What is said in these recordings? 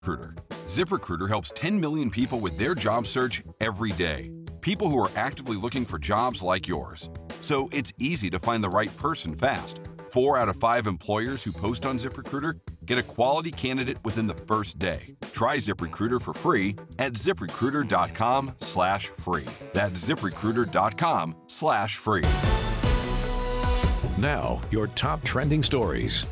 ZipRecruiter. ZipRecruiter helps 10 million people with their job search every day. People who are actively looking for jobs like yours. So it's easy to find the right person fast. 4 out of 5 employers who post on ZipRecruiter get a quality candidate within the first day. Try ZipRecruiter for free at ZipRecruiter.com/free. That's ZipRecruiter.com/free. Now, your top trending stories.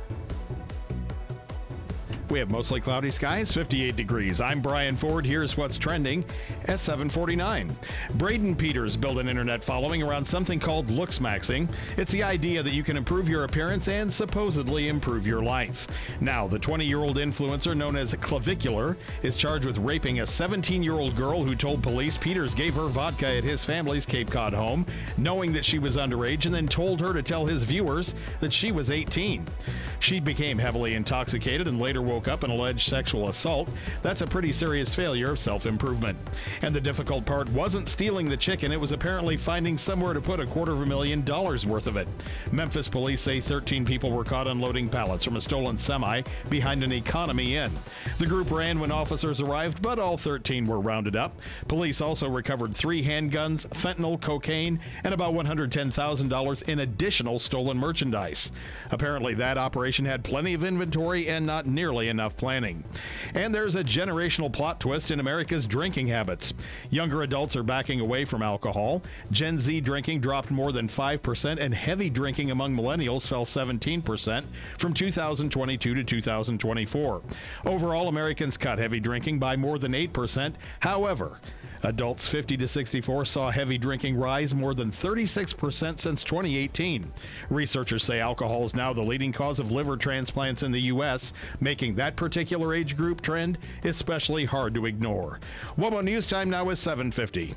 We have mostly cloudy skies, 58 degrees. I'm Brian Ford. Here's what's trending at 7:49. Braden Peters built an internet following around something called looksmaxing. It's the idea that you can improve your appearance and supposedly improve your life. Now, the 20-year-old influencer known as Clavicular is charged with raping a 17-year-old girl who told police Peters gave her vodka at his family's Cape Cod home, knowing that she was underage, and then told her to tell his viewers that she was 18. She became heavily intoxicated and later woke up and alleged sexual assault. That's a pretty serious failure of self-improvement. And the difficult part wasn't stealing the chicken, it was apparently finding somewhere to put $250,000 worth of it. Memphis police say 13 people were caught unloading pallets from a stolen semi behind an Economy Inn. The group ran when officers arrived, but all 13 were rounded up. Police also recovered 3 handguns, fentanyl, cocaine, and about $110,000 in additional stolen merchandise. Apparently that operation had plenty of inventory and not nearly enough planning. And there's a generational plot twist in America's drinking habits. Younger adults are backing away from alcohol. Gen Z drinking dropped more than 5%, and heavy drinking among millennials fell 17% from 2022 to 2024. Overall, Americans cut heavy drinking by more than 8%. However, adults 50 to 64 saw heavy drinking rise more than 36% since 2018. Researchers say alcohol is now the leading cause of liver transplants in the U.S., making that particular age group trend especially hard to ignore. WOMO News Time now is 7:50.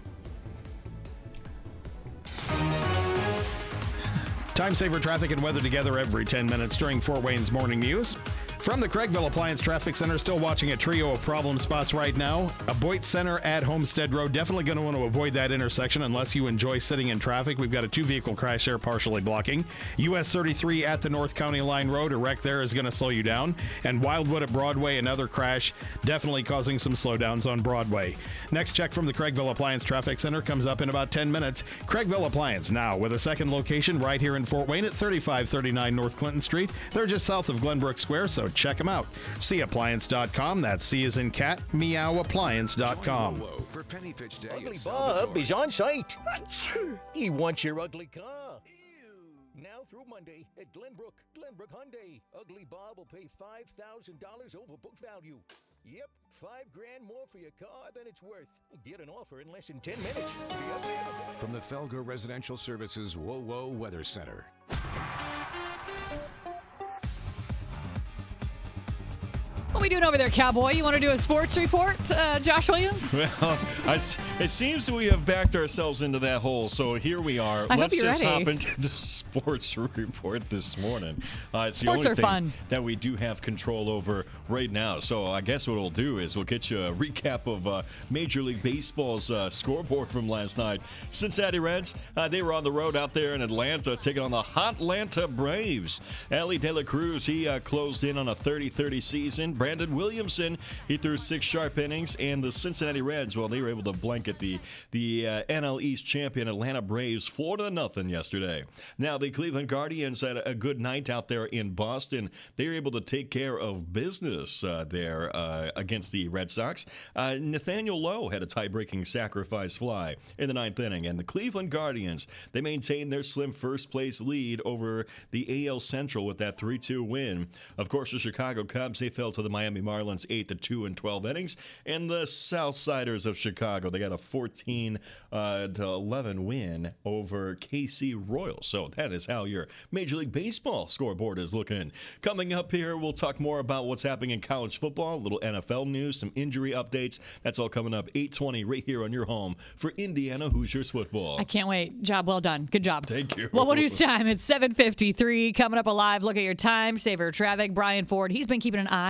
Time saver traffic and weather together every 10 minutes during Fort Wayne's Morning News. From the Craigville Appliance Traffic Center, still watching a trio of problem spots right now. A Boyd Center at Homestead Road. Definitely going to want to avoid that intersection unless you enjoy sitting in traffic. We've got a 2-vehicle crash there partially blocking. US 33 at the North County Line Road. A wreck there is going to slow you down. And Wildwood at Broadway, another crash, definitely causing some slowdowns on Broadway. Next check from the Craigville Appliance Traffic Center comes up in about 10 minutes. Craigville Appliance now with a second location right here in Fort Wayne at 3539 North Clinton Street. They're just south of Glenbrook Square, so check them out. CAppliance.com. That's C as in cat, meowappliance.com. For Penny Pitch Day. Ugly Bob is on site. He wants your ugly car. Now through Monday at Glenbrook Hyundai. Ugly Bob will pay $5,000 over book value. Yep, $5,000 more for your car than it's worth. Get an offer in less than 10 minutes. From the Felger Residential Services WOWO Weather Center. What are we doing over there, cowboy? You want to do a sports report, Josh Williams? Well, it seems that we have backed ourselves into that hole, so here we are. Let's just ready. hop into the sports report this morning. It's the Sports only are thing fun. that we do have control over right now. So I guess what we'll do is we'll get you a recap of Major League Baseball's scoreboard from last night. Cincinnati Reds, they were on the road out there in Atlanta, taking on the Hotlanta Braves. Ellie De La Cruz, he closed in on a 30-30 season. Brandon Williamson, he threw 6 sharp innings, and the Cincinnati Reds, well, they were able to blanket the NL East champion Atlanta Braves 4-0 yesterday. Now, the Cleveland Guardians had a good night out there in Boston. They were able to take care of business there against the Red Sox. Nathaniel Lowe had a tie-breaking sacrifice fly in the 9th inning, and the Cleveland Guardians, they maintained their slim first-place lead over the AL Central with that 3-2 win. Of course, the Chicago Cubs, they fell to the Miami Marlins 8-2 in 12 innings, and the Southsiders of Chicago, they got a 14-11 win over KC Royals. So that is how your Major League Baseball scoreboard is looking. Coming up here, we'll talk more about what's happening in college football, a little NFL news, some injury updates. That's all coming up 8:20 right here on your home for Indiana Hoosiers football. I can't wait. Job well done. Good job. Thank you. Well, what is time? It's 7:53. Coming up alive. Look at your time. Saver traffic. Brian Ford. He's been keeping an eye on our morning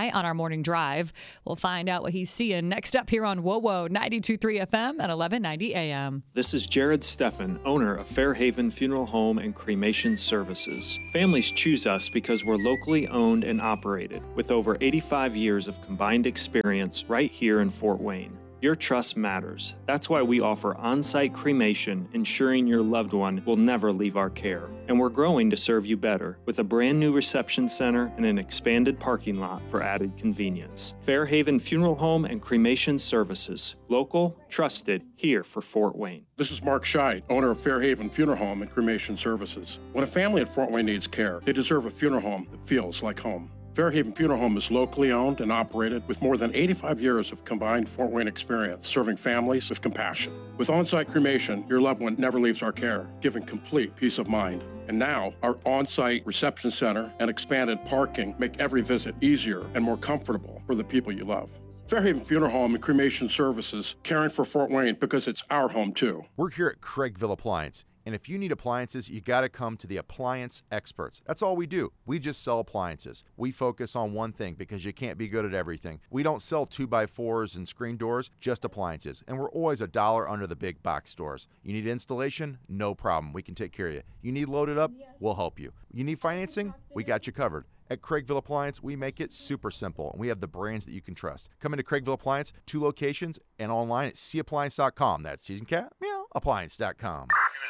morning drive. We'll find out what he's seeing next up here on WOWO 92.3 FM at 1190 AM. This is Jared Steffen, owner of Fairhaven Funeral Home and Cremation Services. Families choose us because we're locally owned and operated, with over 85 years of combined experience right here in Fort Wayne. Your trust matters. That's why we offer on-site cremation, ensuring your loved one will never leave our care. And we're growing to serve you better, with a brand new reception center and an expanded parking lot for added convenience. Fairhaven Funeral Home and Cremation Services. Local, trusted, here for Fort Wayne. This is Mark Scheid, owner of Fairhaven Funeral Home and Cremation Services. When a family in Fort Wayne needs care, they deserve a funeral home that feels like home. Fairhaven Funeral Home is locally owned and operated with more than 85 years of combined Fort Wayne experience, serving families with compassion. With on-site cremation, your loved one never leaves our care, giving complete peace of mind. And now, our on-site reception center and expanded parking make every visit easier and more comfortable for the people you love. Fairhaven Funeral Home and Cremation Services, caring for Fort Wayne because it's our home too. We're here at Craigville Appliance. And if you need appliances, you got to come to the appliance experts. That's all we do. We just sell appliances. We focus on one thing because you can't be good at everything. We don't sell 2x4s and screen doors, just appliances. And we're always $1 under the big box stores. You need installation? No problem. We can take care of you. You need loaded up? We'll help you. You need financing? We got you covered. At Craigville Appliance, we make it super simple, and we have the brands that you can trust. Come into Craigville Appliance, 2 locations, and online at cappliance.com. That's season cat, meow, appliance.com.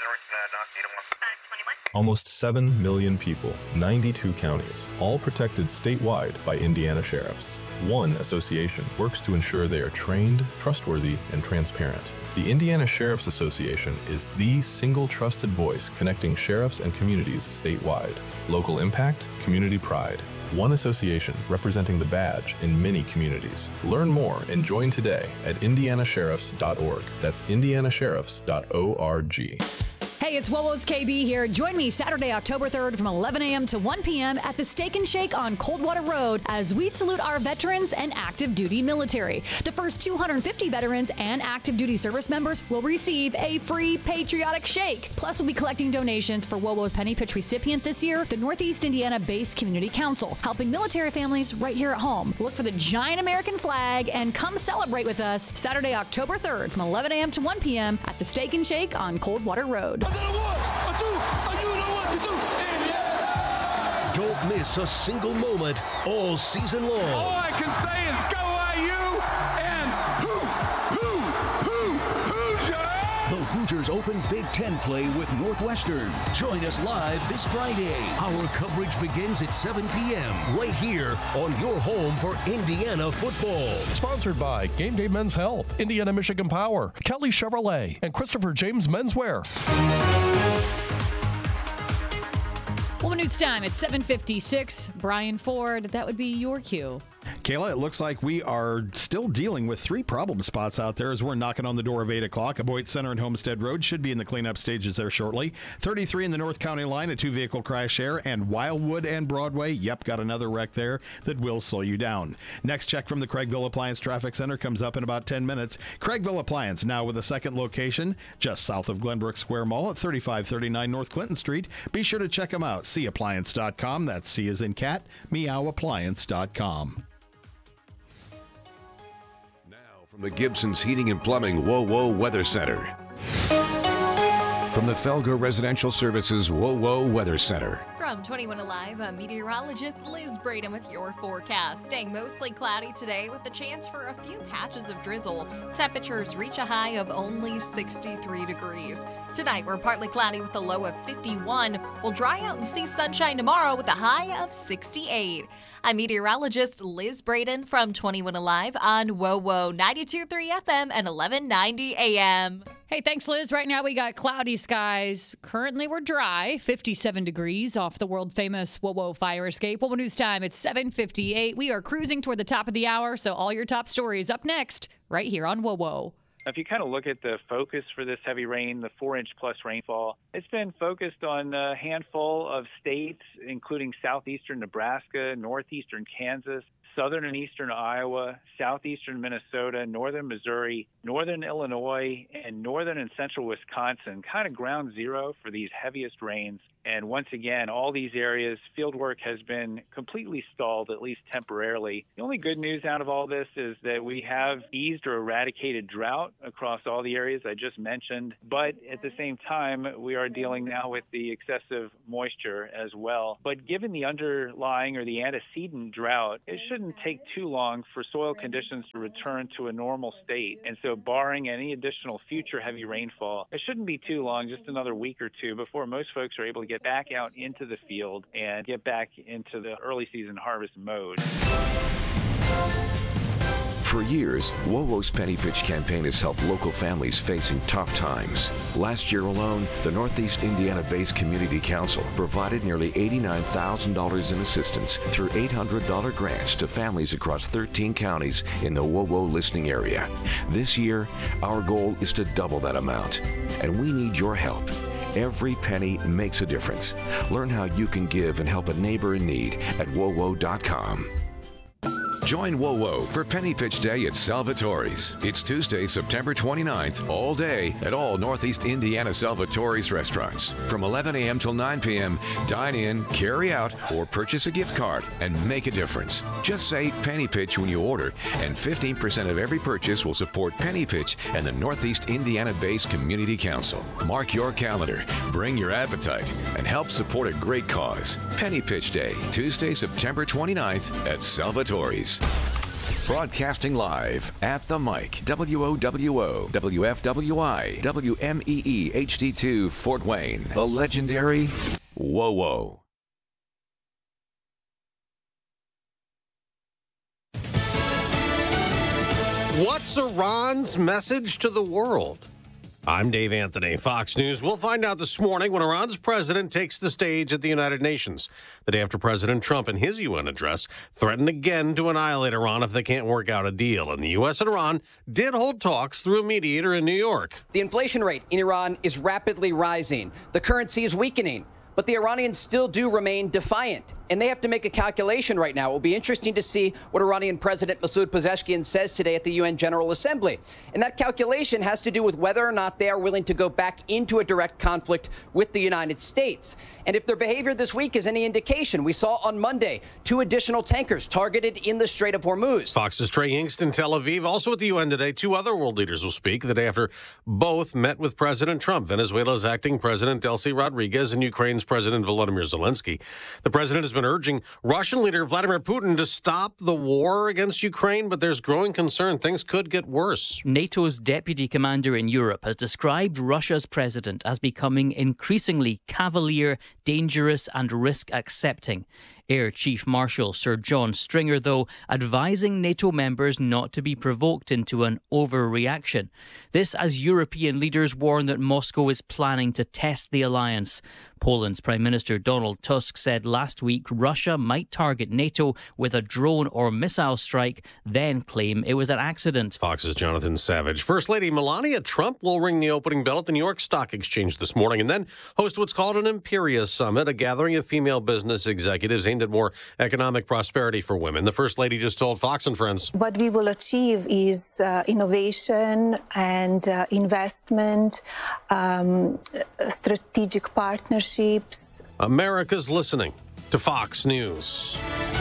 Almost 7 million people, 92 counties, all protected statewide by Indiana sheriffs. One association works to ensure they are trained, trustworthy, and transparent. The Indiana Sheriff's Association is the single trusted voice connecting sheriffs and communities statewide. Local impact, community pride. One association representing the badge in many communities. Learn more and join today at indianasheriffs.org. That's indianasheriffs.org. Hey, it's WOWO's KB here. Join me Saturday, October 3rd from 11 a.m. to 1 p.m. at the Steak and Shake on Coldwater Road as we salute our veterans and active duty military. The first 250 veterans and active duty service members will receive a free patriotic shake. Plus, we'll be collecting donations for WOWO's Penny Pitch recipient this year, the Northeast Indiana-based Community Council, helping military families right here at home. Look for the giant American flag and come celebrate with us Saturday, October 3rd from 11 a.m. to 1 p.m. at the Steak and Shake on Coldwater Road. Don't miss a single moment all season long. All I can say is go IU and Hoosiers! The Hoosiers open Big Ten play with Northwestern. Join us live this Friday. Our coverage begins at 7 p.m. right here on your home for Indiana football. Sponsored by Game Day Men's Health, Indiana Michigan Power, Kelly Chevrolet, and Christopher James Menswear. Well, news time at 7:56. Brian Ford, that would be your cue. Kayla, it looks like we are still dealing with 3 problem spots out there as we're knocking on the door of 8 o'clock. Aboit Center and Homestead Road should be in the cleanup stages there shortly. 33 in the North County line, a 2-vehicle crash there. And Wildwood and Broadway, yep, got another wreck there that will slow you down. Next check from the Craigville Appliance Traffic Center comes up in about 10 minutes. Craigville Appliance, now with a second location, just south of Glenbrook Square Mall at 3539 North Clinton Street. Be sure to check them out. Appliance.com. That's C as in cat, meowappliance.com. From the Gibson's Heating and Plumbing WOWO Weather Center. From the Felger Residential Services WOWO Weather Center. From 21 Alive, I'm meteorologist Liz Braden with your forecast. Staying mostly cloudy today with the chance for a few patches of drizzle. Temperatures reach a high of only 63 degrees. Tonight, we're partly cloudy with a low of 51. We'll dry out and see sunshine tomorrow with a high of 68. I'm meteorologist Liz Braden from 21 Alive on WOWO 92.3 FM and 1190 AM. Hey, thanks, Liz. Right now we got cloudy skies. Currently we're dry, 57 degrees off the world-famous WOWO fire escape. WOWO News Time, it's 7:58. We are cruising toward the top of the hour, so all your top stories up next, right here on WOWO. If you kind of look at the focus for this heavy rain, the 4-inch plus rainfall, it's been focused on a handful of states, including southeastern Nebraska, northeastern Kansas, southern and eastern Iowa, southeastern Minnesota, northern Missouri, northern Illinois, and northern and central Wisconsin, kind of ground zero for these heaviest rains. And once again, all these areas, field work has been completely stalled, at least temporarily. The only good news out of all this is that we have eased or eradicated drought across all the areas I just mentioned. But at the same time, we are dealing now with the excessive moisture as well. But given the underlying or the antecedent drought, it shouldn't take too long for soil conditions to return to a normal state. And so barring any additional future heavy rainfall, it shouldn't be too long, just another week or two, before most folks are able to get back out into the field and get back into the early season harvest mode. For years, WOWO's Penny Pitch campaign has helped local families facing tough times. Last year alone, the Northeast Indiana-based Community Council provided nearly $89,000 in assistance through $800 grants to families across 13 counties in the WOWO listening area. This year, our goal is to double that amount, and we need your help. Every penny makes a difference. Learn how you can give and help a neighbor in need at WOWO.com. Join WOWO for Penny Pitch Day at Salvatore's. It's Tuesday, September 29th, all day at all Northeast Indiana Salvatore's restaurants. From 11 a.m. till 9 p.m., dine in, carry out, or purchase a gift card and make a difference. Just say Penny Pitch when you order, and 15% of every purchase will support Penny Pitch and the Northeast Indiana-based Community Council. Mark your calendar, bring your appetite, and help support a great cause. Penny Pitch Day, Tuesday, September 29th at Salvatore's. Broadcasting live at the mic, WOWO, WFWI, WMEE HD2 Fort Wayne, the legendary WOWO. What's Iran's message to the world? I'm Dave Anthony, Fox News. We'll find out this morning when Iran's president takes the stage at the United Nations, the day after President Trump, in his UN address, threatened again to annihilate Iran if they can't work out a deal. And the U.S. and Iran did hold talks through a mediator in New York. The inflation rate in Iran is rapidly rising. The currency is weakening, but the Iranians still do remain defiant. And they have to make a calculation right now. It will be interesting to see what Iranian President Masoud Pezeshkian says today at the UN General Assembly. And that calculation has to do with whether or not they are willing to go back into a direct conflict with the United States. And if their behavior this week is any indication, we saw on Monday 2 additional tankers targeted in the Strait of Hormuz. Fox's Trey Yingst in Tel Aviv. Also at the UN today, 2 other world leaders will speak the day after both met with President Trump, Venezuela's acting President Delcy Rodriguez and Ukraine's President Volodymyr Zelensky. The president has been urging Russian leader Vladimir Putin to stop the war against Ukraine, but there's growing concern things could get worse. NATO's deputy commander in Europe has described Russia's president as becoming increasingly cavalier, dangerous and risk-accepting. Air Chief Marshal Sir John Stringer, though, advising NATO members not to be provoked into an overreaction. This as European leaders warn that Moscow is planning to test the alliance. Poland's Prime Minister Donald Tusk said last week Russia might target NATO with a drone or missile strike, then claim it was an accident. Fox's Jonathan Savage. First Lady Melania Trump will ring the opening bell at the New York Stock Exchange this morning and then host what's called an Imperia Summit, a gathering of female business executives aimed at more economic prosperity for women. The First Lady just told Fox and Friends. What we will achieve is innovation and investment, strategic partnerships. America's listening to Fox News.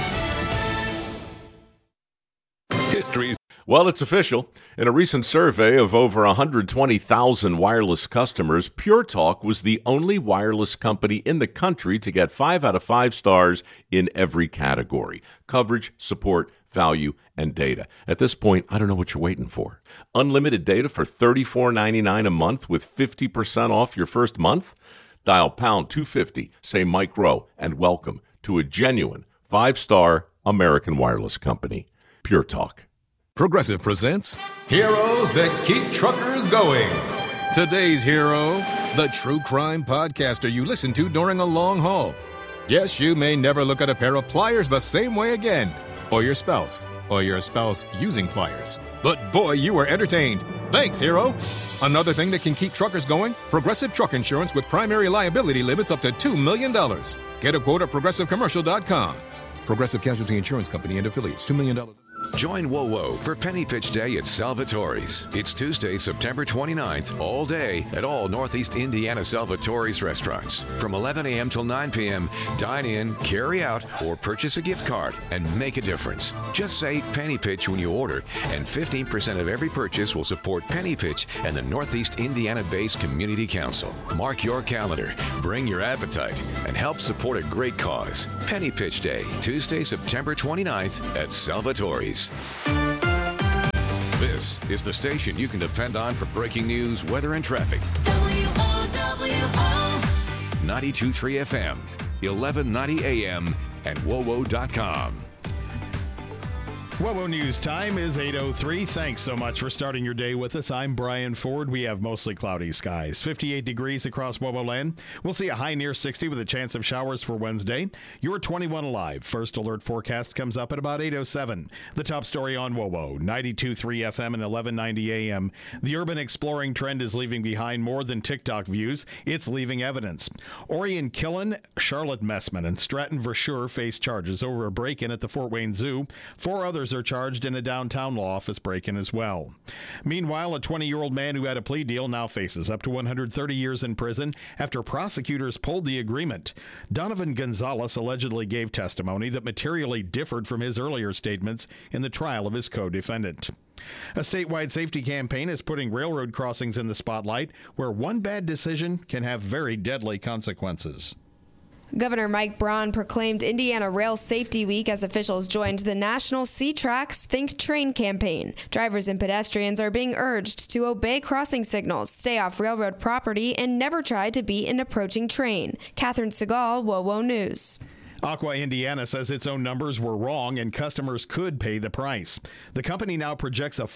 History's. Well, it's official. In a recent survey of over 120,000 wireless customers, Pure Talk was the only wireless company in the country to get 5 out of 5 stars in every category: coverage, support, value, and data. At this point, I don't know what you're waiting for. Unlimited data for $34.99 a month with 50% off your first month? Dial pound 250, say Mike Rowe, and welcome to a genuine 5-star American wireless company. Pure Talk. Progressive presents Heroes That Keep Truckers Going. Today's hero, the true crime podcaster you listen to during a long haul. Yes, you may never look at a pair of pliers the same way again, or your spouse using pliers. But boy, you were entertained. Thanks, hero. Another thing that can keep truckers going, Progressive Truck Insurance with primary liability limits up to $2 million. Get a quote at ProgressiveCommercial.com. Progressive Casualty Insurance Company and affiliates. $2 million. Join WoWo for Penny Pitch Day at Salvatore's. It's Tuesday, September 29th, all day at all Northeast Indiana Salvatore's restaurants. From 11 a.m. till 9 p.m., dine in, carry out, or purchase a gift card and make a difference. Just say Penny Pitch when you order, and 15% of every purchase will support Penny Pitch and the Northeast Indiana-based Community Council. Mark your calendar, bring your appetite, and help support a great cause. Penny Pitch Day, Tuesday, September 29th at Salvatore's. This is the station you can depend on for breaking news, weather, and traffic. WOWO 92.3 FM, 1190 AM, and WoWo.com. WoWo News time is 8:03. Thanks so much for starting your day with us. I'm Brian Ford. We have mostly cloudy skies. 58 degrees across WoWo land. We'll see a high near 60 with a chance of showers for Wednesday. You're 21 alive. First alert forecast comes up at about 8:07. The top story on WoWo, 92.3 FM and 1190 AM. The urban exploring trend is leaving behind more than TikTok views. It's leaving evidence. Orion Killen, Charlotte Messman, and Stratton Verschure face charges over a break-in at the Fort Wayne Zoo. 4 others are charged in a downtown law office break-in as well. Meanwhile, a 20-year-old man who had a plea deal now faces up to 130 years in prison after prosecutors pulled the agreement. Donovan Gonzalez allegedly gave testimony that materially differed from his earlier statements in the trial of his co-defendant. A statewide safety campaign is putting railroad crossings in the spotlight, where one bad decision can have very deadly consequences. Governor Mike Braun proclaimed Indiana Rail Safety Week as officials joined the national C-Tracks Think Train campaign. Drivers and pedestrians are being urged to obey crossing signals, stay off railroad property, and never try to beat an approaching train. Catherine Segal, WoWo News. Aqua Indiana says its own numbers were wrong and customers could pay the price. The company now projects a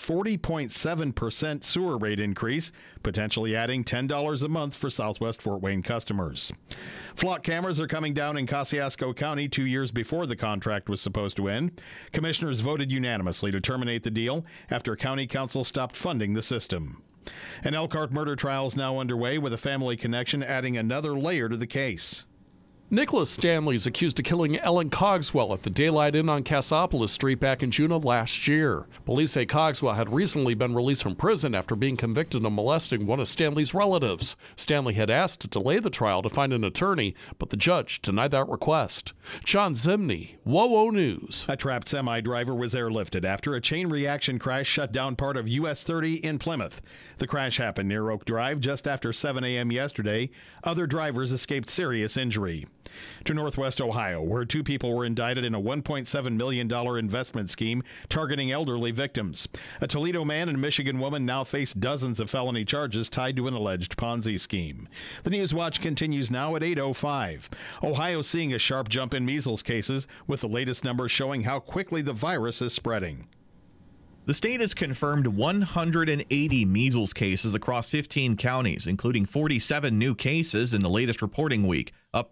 40.7% sewer rate increase, potentially adding $10 a month for Southwest Fort Wayne customers. Flock cameras are coming down in Kosciuszko County 2 years before the contract was supposed to end. Commissioners voted unanimously to terminate the deal after County Council stopped funding the system. An Elkhart murder trial is now underway, with a family connection adding another layer to the case. Nicholas Stanley is accused of killing Ellen Cogswell at the Daylight Inn on Cassopolis Street back in June of last year. Police say Cogswell had recently been released from prison after being convicted of molesting one of Stanley's relatives. Stanley had asked to delay the trial to find an attorney, but the judge denied that request. John Zimney, WoWo News. A trapped semi-driver was airlifted after a chain reaction crash shut down part of US 30 in Plymouth. The crash happened near Oak Drive just after 7 a.m. yesterday. Other drivers escaped serious injury. To Northwest Ohio, where 2 people were indicted in a $1.7 million investment scheme targeting elderly victims. A Toledo man and a Michigan woman now face dozens of felony charges tied to an alleged Ponzi scheme. The News Watch continues now at 8:05. Ohio seeing a sharp jump in measles cases, with the latest numbers showing how quickly the virus is spreading. The state has confirmed 180 measles cases across 15 counties, including 47 new cases in the latest reporting week, up